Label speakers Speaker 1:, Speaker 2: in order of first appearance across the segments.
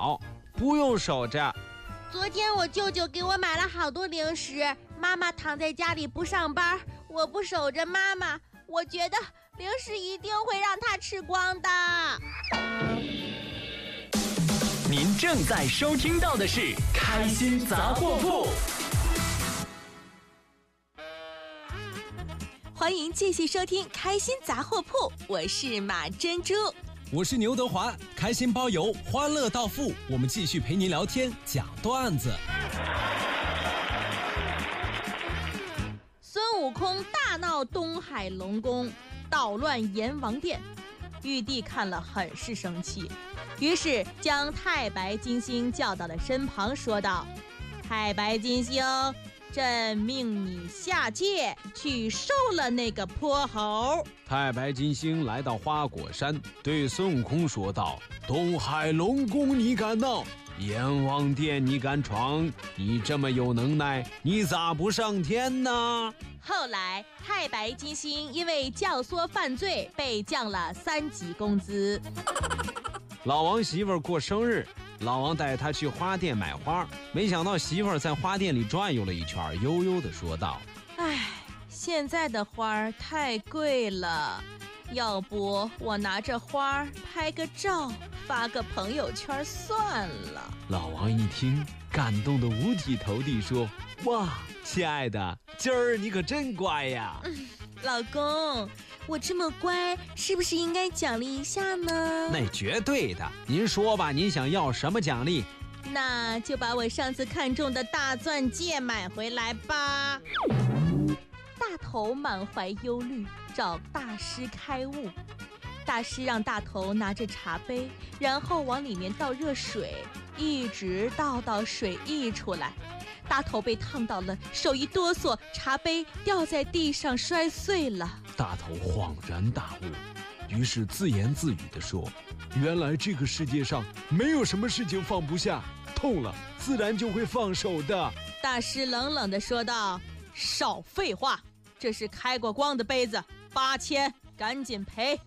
Speaker 1: 好，不用守着。
Speaker 2: 昨天我舅舅给我买了好多零食，妈妈躺在家里不上班，我不守着妈妈，我觉得零食一定会让她吃光的。
Speaker 3: 您正在收听到的是《开心杂货铺》。
Speaker 4: 欢迎继续收听《开心杂货铺》，我是马珍珠，
Speaker 5: 我是牛德华，开心包邮，欢乐到付，我们继续陪您聊天讲段子。
Speaker 2: 孙悟空大闹东海龙宫，捣乱阎王殿，玉帝看了很是生气，于是将太白金星叫到了身旁，说道：太白金星，朕命你下界去收了那个泼猴。
Speaker 1: 太白金星来到花果山，对孙悟空说道：东海龙宫你敢闹，阎王殿你敢闯，你这么有能耐，你咋不上天呢？
Speaker 2: 后来太白金星因为教唆犯罪被降了3级工资。
Speaker 1: 老王媳妇儿过生日，老王带他去花店买花，没想到媳妇儿在花店里转悠了一圈，悠悠地说道：
Speaker 2: 唉，现在的花太贵了，要不我拿着花拍个照发个朋友圈算了。
Speaker 1: 老王一听感动得五体投地，说：哇，亲爱的，今儿你可真乖呀。
Speaker 2: 老公，我这么乖，是不是应该奖励一下呢？
Speaker 1: 那绝对的，您说吧，您想要什么奖励？
Speaker 2: 那就把我上次看中的大钻戒买回来吧。大头满怀忧虑，找大师开悟。大师让大头拿着茶杯，然后往里面倒热水，一直倒到水溢出来。大头被烫到了，手一哆嗦，茶杯掉在地上摔碎了。
Speaker 1: 大头恍然大悟，于是自言自语地说：原来这个世界上没有什么事情放不下，痛了自然就会放手的。
Speaker 2: 大师冷冷地说道：少废话，这是开过光的杯子，8000，赶紧赔。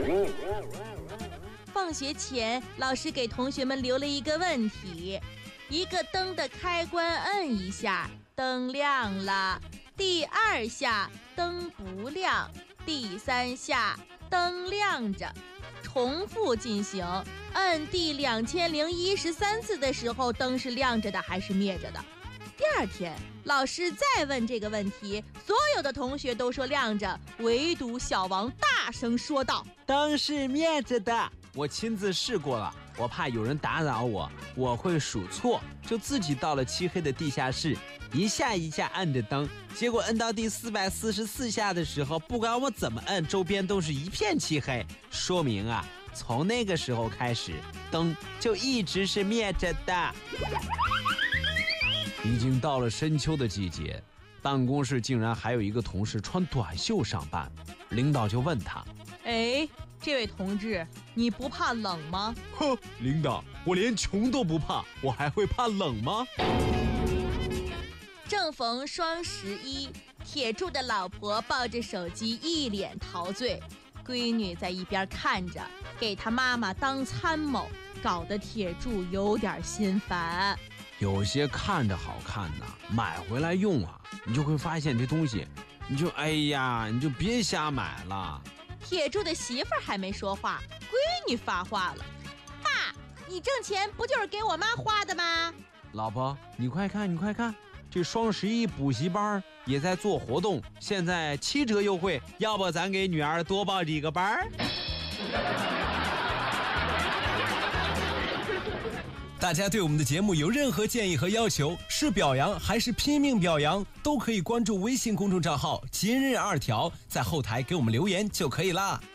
Speaker 2: 放学前，老师给同学们留了一个问题：一个灯的开关摁一下，灯亮了；第2下灯不亮；第3下灯亮着。重复进行，摁第2013次的时候，灯是亮着的还是灭着的？第2天，老师再问这个问题，所有的同学都说亮着，唯独小王大声说道：
Speaker 1: 灯是灭着的，我亲自试过了，我怕有人打扰我，我会数错，就自己到了漆黑的地下室，一下一下按着灯，结果摁到第444下的时候，不管我怎么摁，周边都是一片漆黑，说明啊，从那个时候开始，灯就一直是灭着的。已经到了深秋的季节，办公室竟然还有一个同事穿短袖上班，领导就问他：
Speaker 2: 哎，这位同志，你不怕冷吗？
Speaker 1: 哼，领导，我连穷都不怕，我还会怕冷吗？
Speaker 2: 正逢双11，铁柱的老婆抱着手机一脸陶醉，闺女在一边看着，给他妈妈当参谋，搞得铁柱有点心烦。
Speaker 1: 有些看着好看呐，买回来用啊，你就会发现这东西，你就别瞎买了。
Speaker 2: 铁柱的媳妇儿还没说话，闺女发话了：爸，你挣钱不就是给我妈花的吗？
Speaker 1: 老婆，你快看，这双11补习班也在做活动，现在7折优惠，要不咱给女儿多报几个班？
Speaker 5: 大家对我们的节目有任何建议和要求，是表扬还是拼命表扬，都可以关注微信公众账号今日2条，在后台给我们留言就可以啦。